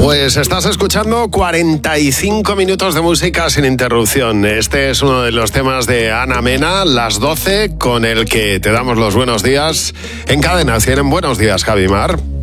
Pues estás escuchando 45 minutos de música sin interrupción. Este es uno de los temas de Ana Mena, Las 12, con el que te damos los buenos días en Cadena 100. Buenos días, Javimar.